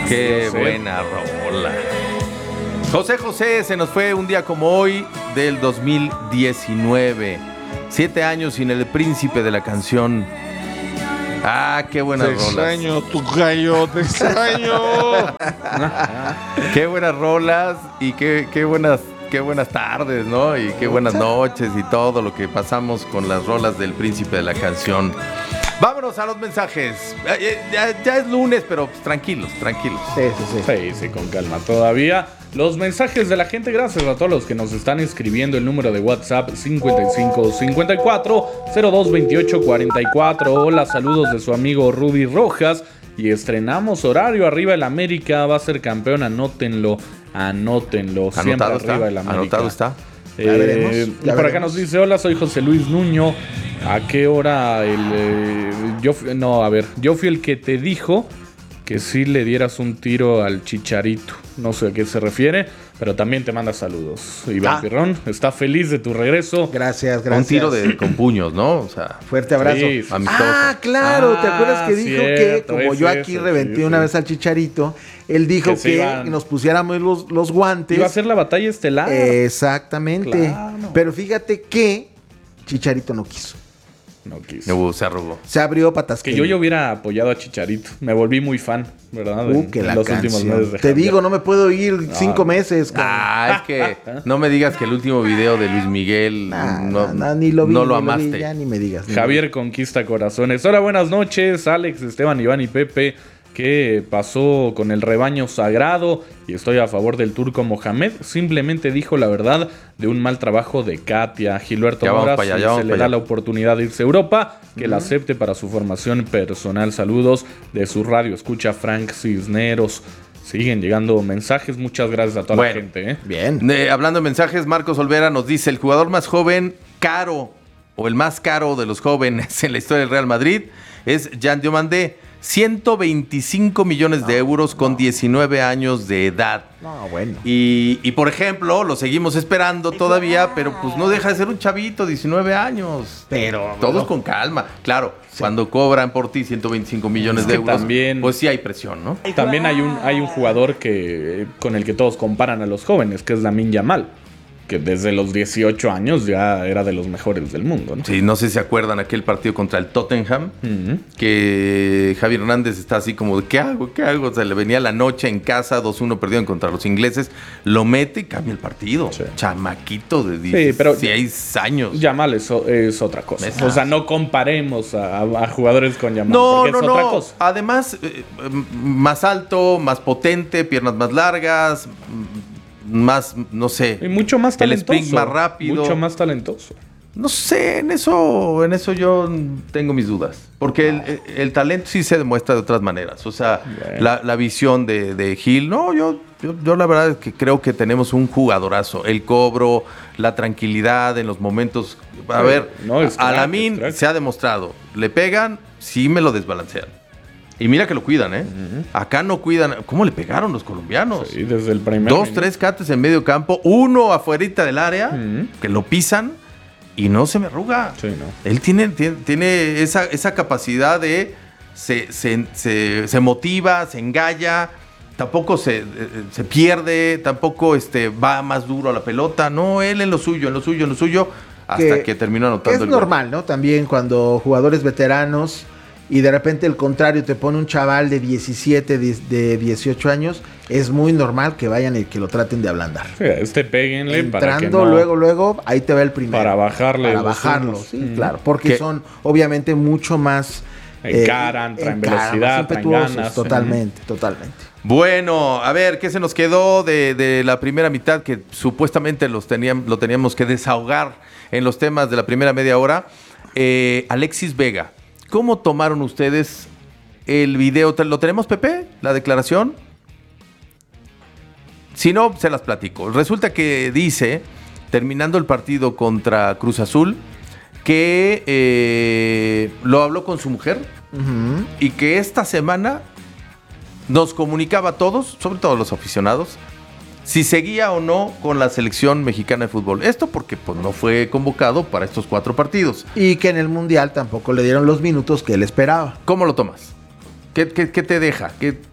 Qué buena rola. José José se nos fue un día como hoy del 2019. 7 años sin el príncipe de la canción. Ah, qué buenas rolas. Te extraño, tu gallo, te extraño. Qué buenas rolas y qué buenas tardes, ¿no? Y qué buenas noches y todo lo que pasamos con las rolas del príncipe de la canción. Vámonos a los mensajes. Ya es lunes, pero pues, tranquilos. Sí, con calma todavía. Los mensajes de la gente, gracias a todos los que nos están escribiendo. El número de WhatsApp 55 54 02 28 44. Hola, saludos de su amigo Rudy Rojas. Y estrenamos horario. Arriba el América va a ser campeón. Anótenlo. Siempre Anotado arriba el América. Anotado está. Ya veremos. Por acá nos dice: hola, soy José Luis Nuño. ¿A qué hora yo fui el que te dijo que sí le dieras un tiro al Chicharito? No sé a qué se refiere, pero también te manda saludos. Iván Pirrón está feliz de tu regreso. Gracias. Un tiro con puños, ¿no? O sea, fuerte abrazo. Sí. Amistoso. Claro, ¿te acuerdas que dijo que, como yo aquí reventé una vez al al Chicharito, él dijo que nos pusiéramos los guantes? Iba a ser la batalla estelar. Exactamente. Claro. Pero fíjate que Chicharito no quiso. Se arrugó. Se abrió patas. Que yo hubiera apoyado a Chicharito. Me volví muy fan, ¿verdad? Que la los canción. últimos meses de Te digo, no me puedo ir 5 meses. Es que no me digas que el último video de Luis Miguel ni lo vi, no lo ni amaste. Lo vi, ya ni me digas. Javier conquista corazones. Hola, buenas noches. Alex, Esteban, Iván y Pepe. ¿Qué pasó con el rebaño sagrado? Y estoy a favor del turco Mohamed. Simplemente dijo la verdad de un mal trabajo de Katia. Gilberto Mora, si se le da la oportunidad de irse a Europa, que la acepte para su formación personal. Saludos de su radio escucha Frank Cisneros. Siguen llegando mensajes. Muchas gracias a toda la gente. Bien. Hablando de mensajes, Marcos Olvera nos dice: el jugador más joven, caro, o el más caro de los jóvenes en la historia del Real Madrid es Jan Diomandé. 125 millones de euros con 19 años de edad. Y por ejemplo, lo seguimos esperando todavía, pero pues no deja de ser un chavito, 19 años. Pero todos con calma. Claro, cuando cobran por ti 125 millones de euros, también, pues sí hay presión, ¿no? También hay un jugador con el que todos comparan a los jóvenes, que es Lamine Yamal, que desde los 18 años ya era de los mejores del mundo, ¿no? Sí, no sé si se acuerdan aquel partido contra el Tottenham, que Javi Hernández está así como, ¿qué hago? O sea, le venía la noche en casa, 2-1 perdieron contra los ingleses, lo mete y cambia el partido. Sí. Chamaquito de 16 años. Yamal es otra cosa. O sea, no comparemos a jugadores con Yamal, porque es otra cosa. Además, más alto, más potente, piernas más largas, más, no sé. Y mucho más talentoso. El sprint más rápido. Mucho más talentoso. No sé, en eso yo tengo mis dudas. Porque el talento sí se demuestra de otras maneras. O sea, la visión de Gil. No, yo la verdad es que creo que tenemos un jugadorazo. El cobro, la tranquilidad en los momentos. A ver, a Lamine se ha demostrado. Le pegan, sí me lo desbalancean. Y mira que lo cuidan, ¿eh? Acá no cuidan. ¿Cómo le pegaron los colombianos? Sí, desde el primer 2-3 cates en medio campo, uno afuerita del área, que lo pisan y no se me arruga. Sí, no. Él tiene esa capacidad de se motiva, se engalla, tampoco se pierde, tampoco va más duro a la pelota. No, él en lo suyo, hasta que terminó anotando el gol. Es normal, ¿no? También cuando jugadores veteranos y de repente el contrario te pone un chaval de 17, de 18 años, es muy normal que vayan y que lo traten de ablandar. Sí, péguenle entrando para que no, luego, ahí te va el primero. Para bajarlo, sí, claro, porque son obviamente mucho más encaran, traen velocidad, traen ganas. Totalmente. Bueno, a ver, ¿qué se nos quedó de la primera mitad? Que supuestamente lo teníamos que desahogar en los temas de la primera media hora. Alexis Vega. ¿Cómo tomaron ustedes el video? ¿Lo tenemos, Pepe? ¿La declaración? Si no, se las platico. Resulta que dice, terminando el partido contra Cruz Azul, que lo habló con su mujer y que esta semana nos comunicaba a todos, sobre todo a los aficionados, si seguía o no con la selección mexicana de fútbol. Esto porque pues, no fue convocado para estos 4 partidos. Y que en el Mundial tampoco le dieron los minutos que él esperaba. ¿Cómo lo tomas? ¿Qué te deja?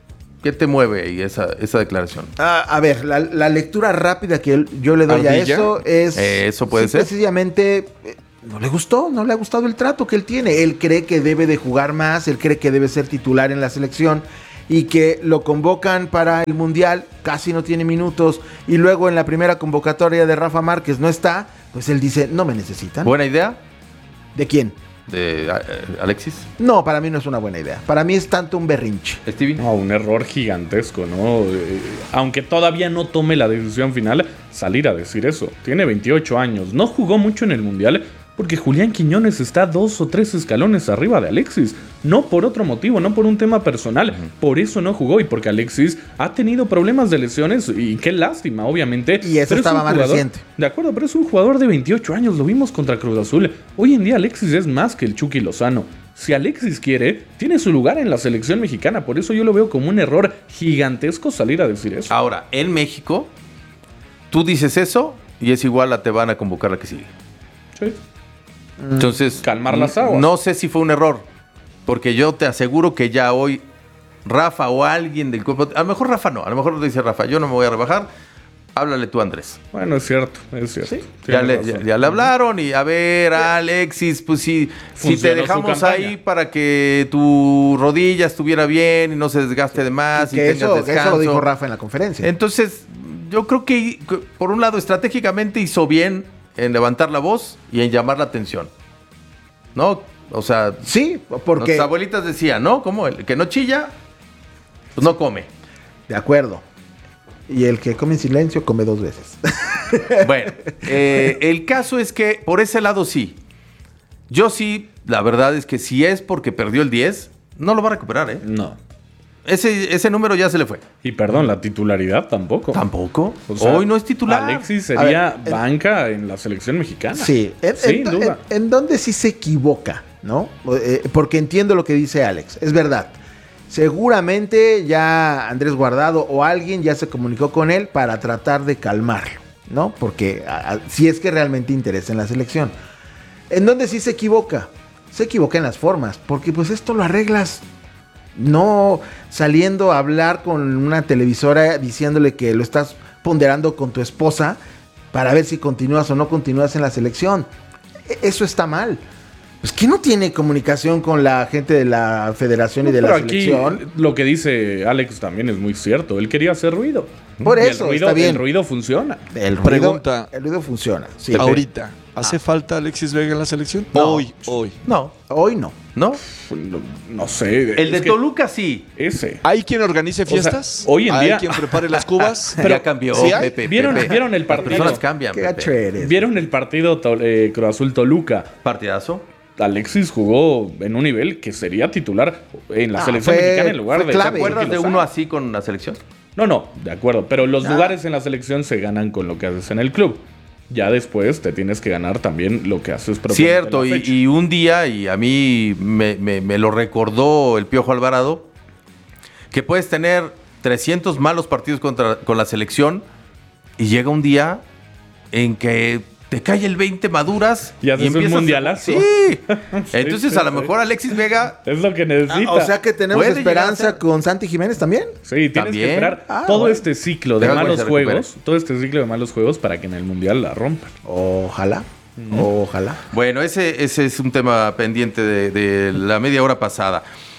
¿Qué te mueve ahí esa declaración? A ver, la lectura rápida que yo le doy a ¿Ardilla? eso es... Eso puede ser. Sencillamente, no le ha gustado el trato que él tiene. Él cree que debe de jugar más, él cree que debe ser titular en la selección y que lo convocan para el Mundial, casi no tiene minutos, y luego en la primera convocatoria de Rafa Márquez no está, pues él dice, no me necesitan. ¿Buena idea ¿De quién? de Alexis? No, para mí no es una buena idea. Para mí es tanto un berrinche. Stevie. No, un error gigantesco, ¿no? Aunque todavía no tome la decisión final, salir a decir eso. Tiene 28 años, no jugó mucho en el Mundial porque Julián Quiñones está 2 o 3 escalones arriba de Alexis. No por otro motivo, no por un tema personal. Por eso no jugó y porque Alexis ha tenido problemas de lesiones y qué lástima, obviamente. Y eso Pero es estaba un más jugador- reciente. De acuerdo, pero es un jugador de 28 años, lo vimos contra Cruz Azul. Hoy en día Alexis es más que el Chucky Lozano. Si Alexis quiere, tiene su lugar en la selección mexicana. Por eso yo lo veo como un error gigantesco salir a decir eso. Ahora, en México, tú dices eso y es igual a te van a convocar la que sigue. Sí. Entonces, Calmar las aguas. No sé si fue un error, porque yo te aseguro que ya hoy Rafa o alguien del cuerpo, a lo mejor Rafa no, a lo mejor dice Rafa, yo no me voy a rebajar, háblale tú, Andrés. Bueno, es cierto, es cierto. Sí. Ya Tienes le, razón. ya le hablaron y a ver, Alexis, pues si Funcionó te su dejamos campaña. ahí para que tu rodilla estuviera bien y no se desgaste de más y Que tengas eso lo descanso. dijo Rafa en la conferencia. Entonces, yo creo que por un lado estratégicamente hizo bien en levantar la voz y en llamar la atención. ¿No? O sea, Sí, porque... nuestras abuelitas decían, ¿no? Como el que no chilla, pues no come. De acuerdo. Y el que come en silencio come 2 veces. Bueno, el caso es que por ese lado sí. Yo sí, la verdad es que si es porque perdió el 10, no lo va a recuperar, ¿eh? No. Ese número ya se le fue. Y perdón, la titularidad tampoco. ¿Tampoco? O sea, Hoy no es titular. Alexis A sería ver, banca en la selección mexicana. Sí, Sin duda. en donde sí se equivoca, ¿no? Porque entiendo lo que dice Alex, es verdad. Seguramente ya Andrés Guardado o alguien ya se comunicó con él para tratar de calmarlo, ¿no? Porque si es que realmente interesa en la selección. En donde sí se equivoca en las formas, porque pues esto lo arreglas no saliendo a hablar con una televisora diciéndole que lo estás ponderando con tu esposa para ver si continúas o no continúas en la selección. Eso está mal. Pues que no tiene comunicación con la gente de la federación y de la Pero aquí selección. lo que dice Alex también es muy cierto. Él quería hacer ruido. Por Y eso, está bien. el ruido funciona. El Pregunta. ruido funciona. Sí. Ahorita, ¿hace falta Alexis Vega en la selección? No. Hoy. No, Hoy no. ¿no? No sé. El de es que Toluca sí. Ese. ¿Hay quien organice fiestas? sea, hoy en ¿Hay día- quien prepare las cubas? Pero ya cambió, ¿sí hay? Pepe. ¿Vieron el Las partido? personas cambian, Qué Pepe. gacho eres. ¿Vieron el partido Cruz Azul Toluca? Partidazo. Alexis jugó en un nivel que sería titular en la No, selección fue- mexicana en lugar fue de... clave. ¿Te acuerdas de Chucky uno Lozano. así con la selección? No, de acuerdo. Pero los lugares en la selección se ganan con lo que haces en el club. Ya después te tienes que ganar también lo que haces propiamente Cierto, en la fecha. y un día, y a mí me lo recordó el Piojo Alvarado, que puedes tener 300 malos partidos con la selección y llega un día en que te cae el 20 maduras Y haces un empiezas mundialazo. Sí. Entonces sí, a lo sí. mejor Alexis Vega Es lo que necesita. O sea que tenemos Puede llegar a esperanza ser. con Santi Jiménez también. Sí, tienes También. que esperar Ah, todo bueno. este ciclo de Deja que malos se recupere. juegos. Todo este ciclo de malos juegos para que en el mundial la rompan. Ojalá. Ojalá. Bueno, ese es un tema pendiente de la media hora pasada.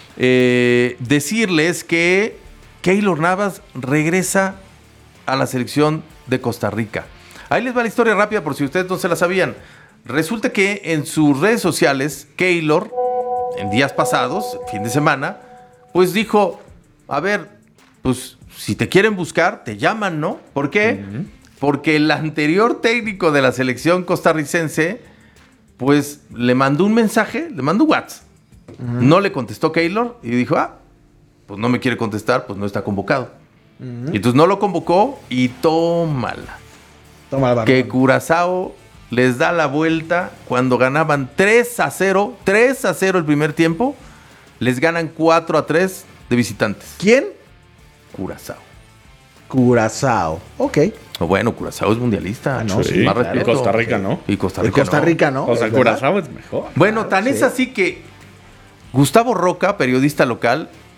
Decirles que Keylor Navas regresa a la selección de Costa Rica. Ahí les va la historia rápida por si ustedes no se la sabían. Resulta que en sus redes sociales, Keylor, en días pasados, fin de semana, pues dijo, a ver, pues si te quieren buscar, te llaman, ¿no? ¿Por qué? Porque el anterior técnico de la selección costarricense, pues le mandó un mensaje, le mandó un WhatsApp. No le contestó Keylor y dijo, pues no me quiere contestar, pues no está convocado. Y entonces no lo convocó y tómala. Toma la Que Curazao les da la vuelta cuando ganaban 3-0 el primer tiempo, les ganan 4-3 de visitantes. ¿Quién? Curazao. Curazao. Ok. O bueno, Curazao es mundialista. Ah, no, Sí, más claro. respeto. Costa Rica, ¿no? Y Costa De Rica, Costa no. Rica, ¿no? O sea, ¿Es verdad? Curazao es mejor. Bueno, tan es así que Gustavo Roca, periodista local,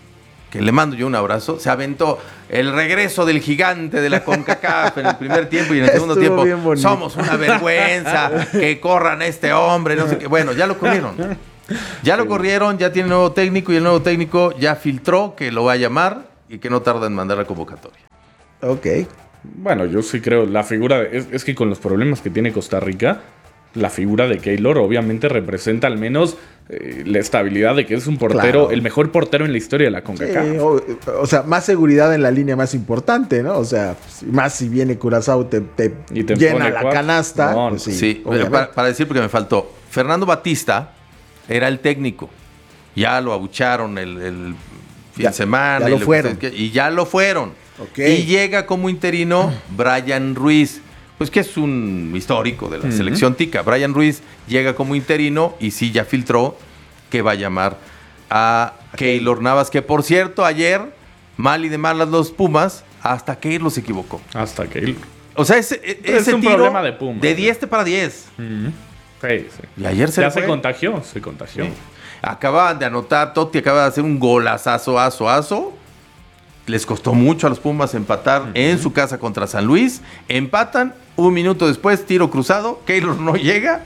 que le mando yo un abrazo, se aventó el regreso del gigante de la CONCACAF en el primer tiempo y en el segundo Estuvo bien tiempo. bonito. Somos una vergüenza, que corran a este hombre, no sé qué. Bueno, ya lo corrieron. Ya lo corrieron, ya tiene nuevo técnico y el nuevo técnico ya filtró que lo va a llamar y que no tarda en mandar la convocatoria. Ok. Bueno, yo sí creo, la figura, es que con los problemas que tiene Costa Rica, la figura de Keylor obviamente representa al menos la estabilidad de que es un portero, Claro. el mejor portero en la historia de la CONCACAF. Sí, o sea, más seguridad en la línea más importante, ¿no? O sea, más si viene Curazao te Y te llena pone la cuatro. canasta. No, pues Sí, obviamente. para decir porque me faltó. Fernando Batista era el técnico. Ya lo abucharon el fin Ya- de semana. ya lo fueron. Y ya lo fueron. Ok. Y llega como interino Brian Ruiz. Pues que es un histórico de la selección tica. Brian Ruiz llega como interino y sí ya filtró que va a llamar a Keylor Navas. Que por cierto, ayer, mal y de malas los Pumas, hasta Keylor se equivocó. Hasta Keylor. O sea, ese es un tiro problema de Pumas. de 10 para 10. Sí. Y ayer Ya le se fue. contagió. Sí. Acababan de anotar, Totti acaba de hacer un golazazo. Les costó mucho a los Pumas empatar en su casa contra San Luis. Empatan, un minuto después, tiro cruzado. Keylor no llega,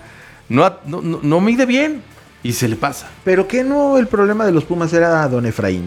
no mide bien y se le pasa. Pero que no, el problema de los Pumas era Don Efraín.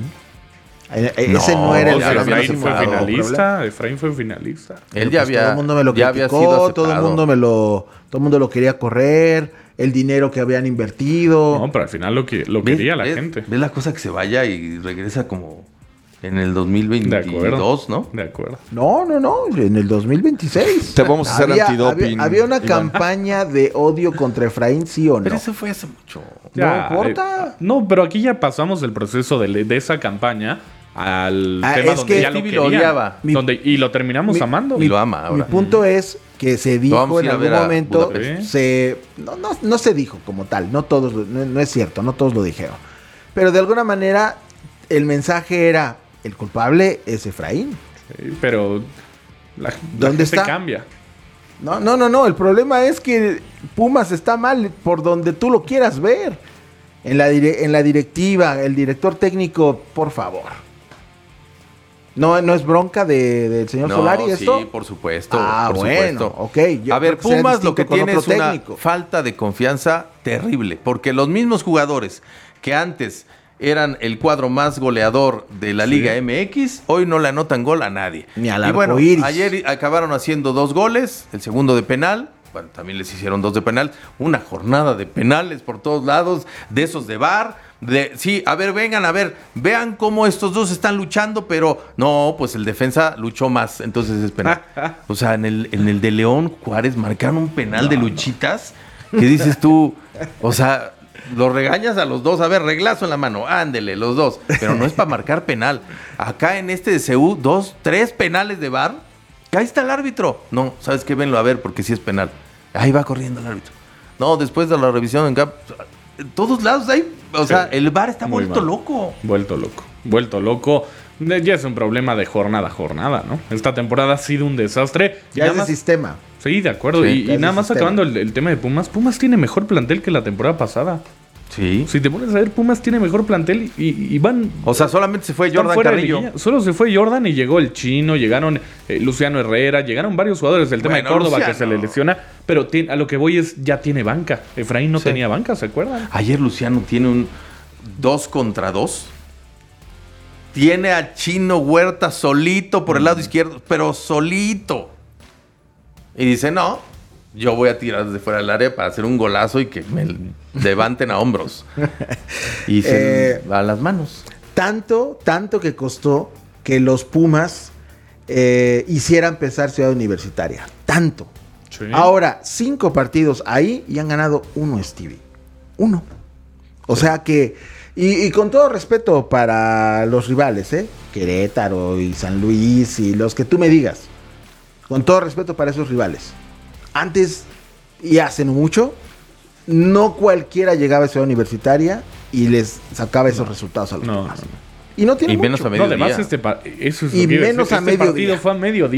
Ese no era el ya lo habían Efraín fue aceptado. finalista. Efraín fue finalista. Él Pues todo el mundo me lo ya había sido criticó, todo el aceptado. mundo lo quería correr, el dinero que habían invertido. No, pero al final lo quería la gente. ¿Ves la cosa que se vaya y regresa como en el De 2022, acuerdo. ¿no? De acuerdo. No, en el 2026. Te vamos a hacer Había- antidoping, Había una Iván. campaña de odio contra Efraín, ¿sí o no? Pero eso fue hace mucho. Ya, No importa. no, pero aquí ya pasamos el proceso de esa campaña al Ah, tema es donde que ya lo Stevie lo querían. odiaba. Y lo terminamos amando. Y lo ama Mi ahora. punto es que se Lo vamos dijo a en ir a algún ver a momento, Budapest. no se dijo como tal, no todos, no es cierto, no todos lo dijeron. Pero de alguna manera el mensaje era, el culpable es Efraín. Sí, pero la ¿Dónde gente está? cambia. No, el problema es que Pumas está mal por donde tú lo quieras ver. En la directiva, el director técnico, por favor. No es bronca del señor Solari esto. Sí, por supuesto. Ah, por bueno, supuesto. ok. A ver, creo que será Pumas lo distinto que con tiene es otro una técnico. falta de confianza terrible, porque los mismos jugadores que antes eran el cuadro más goleador de la Liga MX, hoy no le anotan gol a nadie. Ni al Y bueno, arcoíris. ayer acabaron haciendo 2 goles, el segundo de penal. Bueno, también les hicieron 2 de penal. Una jornada de penales por todos lados, de esos de VAR. Sí, a ver, vengan, a ver, vean cómo estos dos están luchando, pero no, pues el defensa luchó más, entonces es penal. O sea, en el de León, Juárez marcaron un penal de luchitas, que dices tú, o sea, los regañas a los dos, a ver, reglazo en la mano, ándele, los dos, pero no es para marcar penal. Acá en este de CU, 3 penales de VAR, que ahí está el árbitro. No, ¿sabes qué? Venlo a ver, porque sí es penal. Ahí va corriendo el árbitro. No, después de la revisión en todos lados hay, o sea, el VAR está Muy vuelto mal. loco. Vuelto loco. Ya es un problema de jornada a jornada, ¿no? Esta temporada ha sido un desastre. Y Ya nada es de más- sistema. Sí, de acuerdo. Sí, y ya es nada el más sistema. acabando el tema de Pumas. Pumas tiene mejor plantel que la temporada pasada. Sí. Si te pones a ver, Pumas tiene mejor plantel y van... O sea, solamente se fue están Jordan fuera de Carrillo. liguilla. Solo se fue Jordan y llegó el Chino, llegaron Luciano Herrera, llegaron varios jugadores del tema de Bueno, Córdoba que Luciano. se le lesiona. Pero a lo que voy es, ya tiene banca. Efraín no Sí. tenía banca, ¿se acuerdan? Ayer Luciano tiene un 2 contra 2. Tiene a Chino Huerta solito por el lado izquierdo, pero solito. Y dice, no, yo voy a tirar desde fuera del área para hacer un golazo y que me levanten a hombros. Y se va a las manos. Tanto que costó que los Pumas hicieran empezar Ciudad Universitaria. Tanto. Sí. Ahora, 5 partidos ahí y han ganado 1, Stevie. 1. O sea que... Y con todo respeto para los rivales, Querétaro y San Luis y los que tú me digas. Con todo respeto para esos rivales. Antes, y hace no mucho, no cualquiera llegaba a Ciudad Universitaria y les sacaba esos resultados a los Pumas. Y no tiene Y menos mucho. a No, mediodía. además eso es Y lo que iba a menos decir. a Este mediodía. partido fue a mediodía.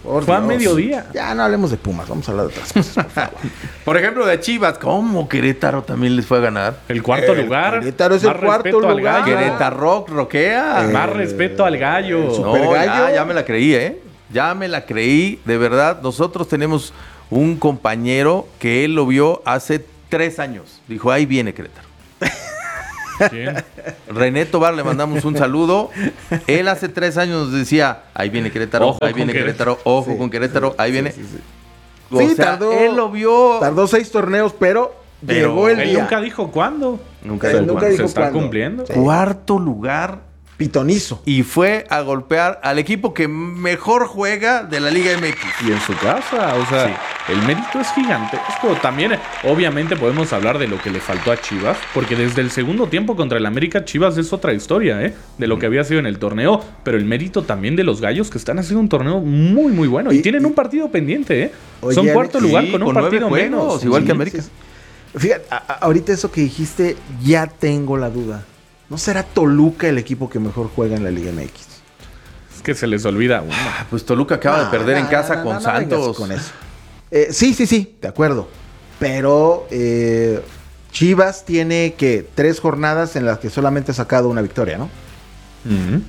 Fue a mediodía. Ya no hablemos de Pumas, vamos a hablar de otras cosas, por favor. Por ejemplo, de Chivas, ¿cómo Querétaro también les fue a ganar? El cuarto lugar. Querétaro es el Más cuarto respeto al lugar. gallo. Querétaro roquea. Más respeto al gallo. No, Super gallo. ya me la creí, ¿eh? Ya me la creí, de verdad. Nosotros tenemos un compañero que él lo vio hace 3 años. Dijo, ahí viene Querétaro. ¿Quién? René Tobar, le mandamos un saludo. Él hace 3 años nos decía, ahí viene Querétaro, Ojo ahí con viene Querétaro, ojo Sí, con Querétaro, ahí viene. Sí. O Sí, sea, él lo vio. Tardó 6 torneos, pero llegó el Él día. nunca dijo cuándo. Nunca Él dijo nunca cuándo. Se dijo está cuándo. cumpliendo. Sí. Cuarto lugar Pitonizo. y fue a golpear al equipo que mejor juega de la Liga MX. Y en su casa, o sea, Sí. el mérito es gigantesco. También, obviamente, podemos hablar de lo que le faltó a Chivas, porque desde el segundo tiempo contra el América, Chivas es otra historia, ¿eh? De lo que había sido en el torneo, pero el mérito también de los gallos que están haciendo un torneo muy, muy bueno. Y tienen un partido pendiente, ¿eh? Oye, Son Alex, cuarto lugar sí, con un con 9 partido juegos, menos. igual Sí. que América. Fíjate, ahorita eso que dijiste, ya tengo la duda. ¿No será Toluca el equipo que mejor juega en la Liga MX? Es que se les olvida uno. Pues Toluca acaba de perder en casa con no Santos. vengas con eso. Sí, de acuerdo. Pero Chivas tiene que 3 jornadas en las que solamente ha sacado una victoria, ¿no? Ujú.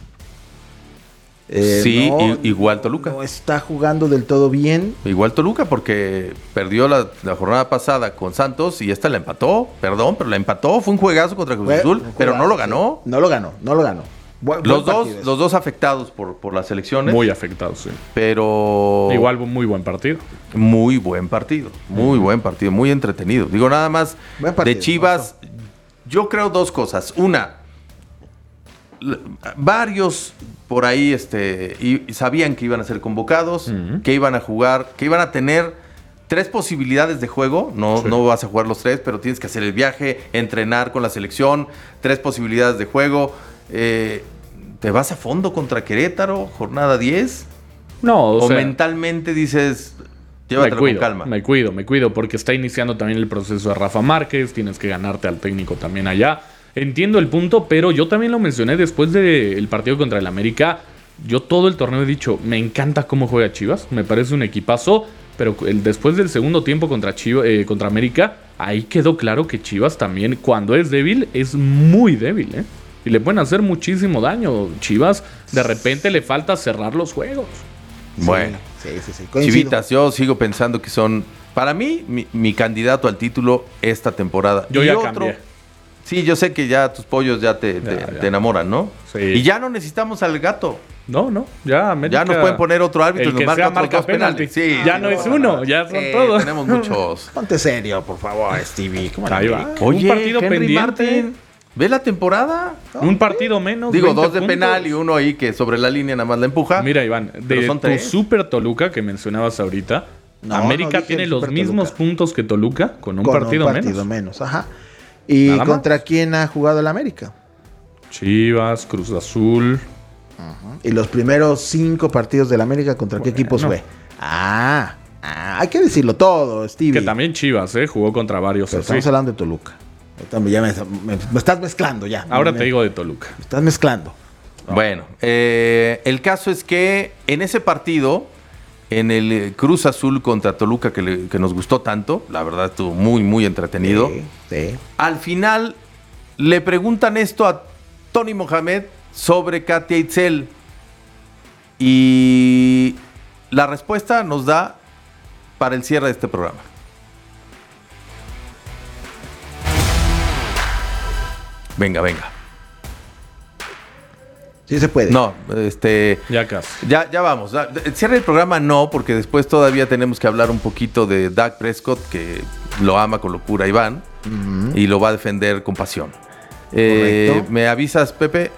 Sí, igual Toluca. No está jugando del todo bien. Igual Toluca porque perdió la jornada pasada con Santos y esta la empató. Perdón, pero la empató. Fue un juegazo contra Cruz Fue Azul, un pero no juegazo, lo ganó. sí. No lo ganó. Buen Los partido ese. dos afectados por las elecciones, Muy afectado, sí. pero Igual muy buen partido. muy buen partido, muy entretenido. Digo, nada más Buen partido, de Chivas, yo creo 2 cosas. Una, varios por ahí y sabían que iban a ser convocados, Ujú. que iban a jugar, que iban a tener 3 posibilidades de juego. No, Sí. no vas a jugar los 3, pero tienes que hacer el viaje, entrenar con la selección, 3 posibilidades de juego. ¿Te vas a fondo contra Querétaro, jornada 10? No, O sea, mentalmente dices, llévatelo con calma. Me cuido, porque está iniciando también el proceso de Rafa Márquez, tienes que ganarte al técnico también allá. Entiendo el punto, pero yo también lo mencioné después del partido contra el América. Yo todo el torneo he dicho, me encanta cómo juega Chivas, me parece un equipazo, pero después del segundo tiempo contra América, ahí quedó claro que Chivas también, cuando es débil, es muy débil, ¿eh? Y le pueden hacer muchísimo daño. Chivas, de repente le falta cerrar los juegos. Bueno, Sí. Coincido. Chivitas, yo sigo pensando que son, para mí, mi candidato al título esta temporada. Yo Y ya otro- cambié. Sí, yo sé que ya tus pollos ya te enamoran, ¿no? Sí. Y ya no necesitamos al gato. No, ya América... Ya nos pueden poner otro árbitro El y que nos sea marca otros marca 2 penales. penalti. Sí, Ya no es uno, ya son todos. Tenemos muchos. Ponte serio, por favor, Stevie. ¿Cómo Ahí no? va. Oye, un partido Henry pendiente. Martin, ¿ve la temporada? Un partido menos. Digo, 20 2 de puntos. penal y uno ahí que sobre la línea nada más la empuja. Mira, Iván, Pero de son tu 3. Super Toluca que mencionabas ahorita, No, América no dije tiene el los Super mismos Toluca. puntos que Toluca con un Con partido un partido menos. menos. Ajá. ¿Y Nada más. contra quién ha jugado el América? Chivas, Cruz Azul. Y los primeros 5 partidos del América, ¿contra qué equipos fue? Hay que decirlo todo, Stevie. Que también Chivas, jugó contra varios Pero así. estamos hablando de Toluca. Ahorita ya me estás mezclando ya. Ahora Me- te digo de Toluca. Me estás mezclando. Bueno, el caso es que en ese partido, en el Cruz Azul contra Toluca, que nos gustó tanto, la verdad estuvo muy, muy entretenido. Sí. Al final le preguntan esto a Tony Mohamed sobre Katia Itzel. Y la respuesta nos da para el cierre de este programa. Venga. Sí se puede. No, Ya casi. ya vamos. El cierre del programa no, porque después todavía tenemos que hablar un poquito de Dak Prescott, que lo ama con locura Iván y lo va a defender con pasión. Correcto. ¿Me avisas, Pepe?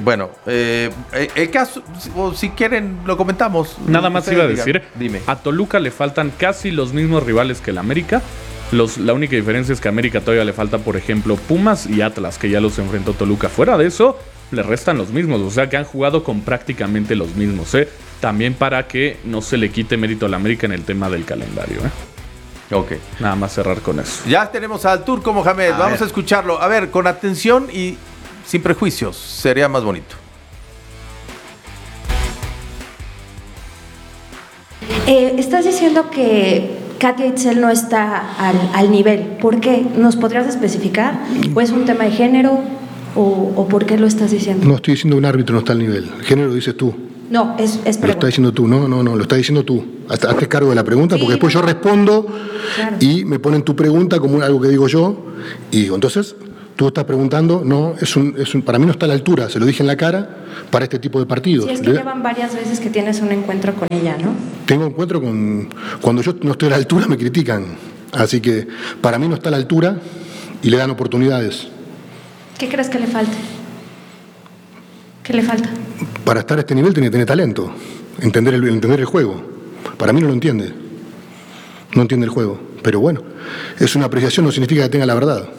El caso, o si quieren, lo comentamos. Nada más Ustedes iba a digan. decir, Dime. a Toluca le faltan casi los mismos rivales que el América. La única diferencia es que a América todavía le falta, por ejemplo, Pumas y Atlas, que ya los enfrentó Toluca. Fuera de eso, le restan los mismos, o sea que han jugado con prácticamente los mismos. También para que no se le quite mérito al América en el tema del calendario. Ok. Nada más cerrar con eso. Ya tenemos al Turco Mohamed. Vamos a escucharlo. A ver, con atención y sin prejuicios. Sería más bonito. Estás diciendo que Katia Itzel no está al nivel. ¿Por qué? ¿Nos podrías especificar? ¿O es un tema de género? ¿O por qué lo estás diciendo? No estoy diciendo un árbitro no está al nivel. El género lo dices tú. No, es Lo pregunta. estás diciendo tú. No, lo estás diciendo tú. Hazte cargo de la pregunta, Sí, porque después yo respondo claro. y me ponen tu pregunta como algo que digo yo. Y digo, entonces, tú estás preguntando, no, para mí no está a la altura, se lo dije en la cara, para este tipo de partidos. Sí, es que llevan varias veces que tienes un encuentro con ella, ¿no? Tengo encuentro con... Cuando yo no estoy a la altura me critican. Así que para mí no está a la altura y le dan oportunidades. ¿Qué crees que le falte? ¿Qué le falta? Para estar a este nivel tiene que tener talento, entender el juego. Para mí no lo entiende. No entiende el juego. Pero bueno, es una apreciación, no significa que tenga la verdad.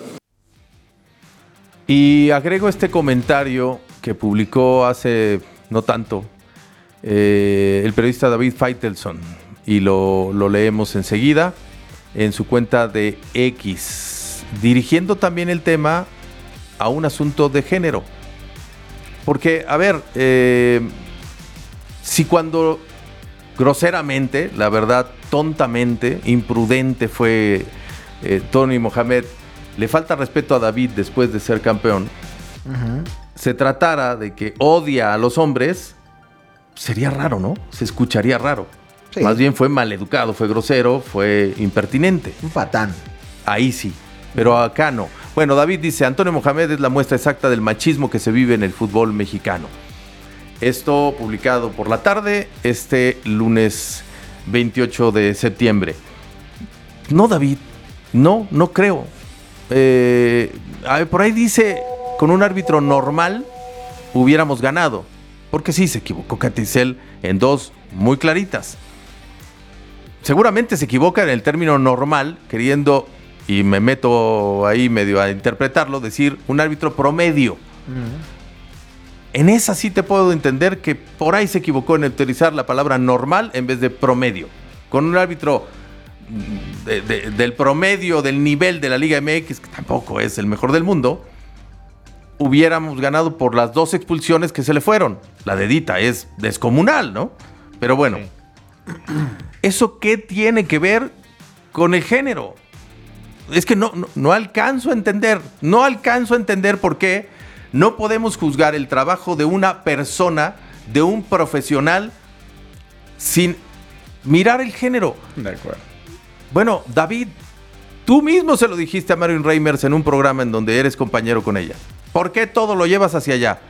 Y agrego este comentario que publicó hace no tanto el periodista David Feitelson, y lo leemos enseguida en su cuenta de X, dirigiendo también el tema a un asunto de género. Porque, a ver, si cuando groseramente, la verdad, tontamente, imprudente fue Tony Mohamed, le falta respeto a David después de ser campeón, se tratara de que odia a los hombres, sería raro, ¿no? Se escucharía raro. Sí. Más bien fue maleducado, fue grosero, fue impertinente. Un patán. Ahí sí, pero acá no. Bueno, David dice, Antonio Mohamed es la muestra exacta del machismo que se vive en el fútbol mexicano. Esto publicado por la tarde, este lunes 28 de septiembre. No, David, no creo. A ver, por ahí dice, con un árbitro normal hubiéramos ganado. Porque sí, se equivocó Katia Itzel en dos muy claritas. Seguramente se equivoca en el término normal, queriendo, y me meto ahí medio a interpretarlo, decir un árbitro promedio. En esa sí te puedo entender que por ahí se equivocó en utilizar la palabra normal en vez de promedio. Con un árbitro del promedio, del nivel de la Liga MX, que tampoco es el mejor del mundo, hubiéramos ganado por las dos expulsiones que se le fueron. La de Dita es descomunal, ¿no? Pero bueno, ¿eso qué tiene que ver con el género? Es que no alcanzo a entender. No alcanzo a entender por qué no podemos juzgar el trabajo de una persona, de un profesional, sin mirar el género. De acuerdo. Bueno, David, tú mismo se lo dijiste a Marion Reimers en un programa en donde eres compañero con ella. ¿Por qué todo lo llevas hacia allá?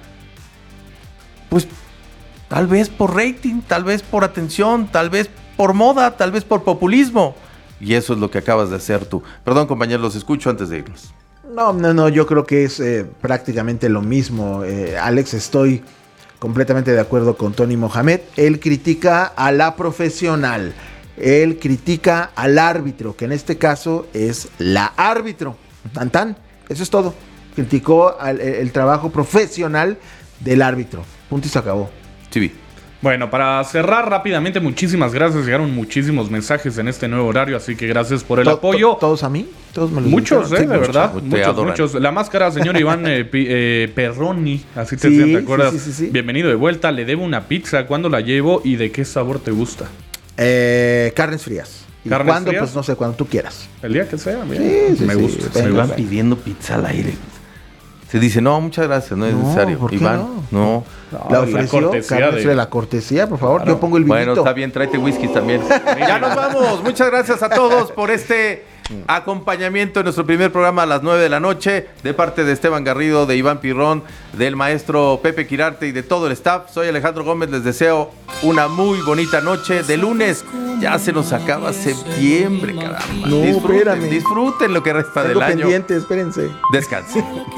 Pues tal vez por rating, tal vez por atención, tal vez por moda, tal vez por populismo. Y eso es lo que acabas de hacer tú. Perdón, compañeros, los escucho antes de irnos. No, yo creo que es prácticamente lo mismo. Alex, estoy completamente de acuerdo con Tony Mohamed. Él critica a la profesional. Él critica al árbitro, que en este caso es la árbitro. Tan. Eso es todo. Criticó el trabajo profesional del árbitro. Punto y se acabó. Sí. Bueno, para cerrar rápidamente, muchísimas gracias. Llegaron muchísimos mensajes en este nuevo horario, así que gracias por el apoyo. ¿Todos a mí? ¿Todos me los Muchos, dijeron? Sí, de verdad. Te Muchos. La máscara, señor Iván Perroni, así te Sí, decían, ¿te acuerdas? sí. Bienvenido de vuelta. Le debo una pizza. ¿Cuándo la llevo y de qué sabor te gusta? Carnes frías. ¿Y ¿Carnes cuándo? frías? Pues no sé, cuando tú quieras. El día que sea, mira. Sí, me gusta. venga, Me van venga. pidiendo pizza al aire. Se dice, no, muchas gracias, no es No, necesario. ¿por qué Iván, no. La ofreció, carnes frías, la cortesía, por favor. Claro. Yo pongo el vinito. Bueno, está bien, tráete whisky también. Ya nos vamos. Muchas gracias a todos por este acompañamiento en nuestro primer programa a las 9 de la noche, de parte de Esteban Garrido, de Iván Pirrón, del maestro Pepe Quirarte y de todo el staff. Soy Alejandro Gómez, les deseo una muy bonita noche de lunes. Ya se nos acaba septiembre, caramba. No, espérame. Disfruten lo que resta Tengo del año. pendiente, espérense. Descansen.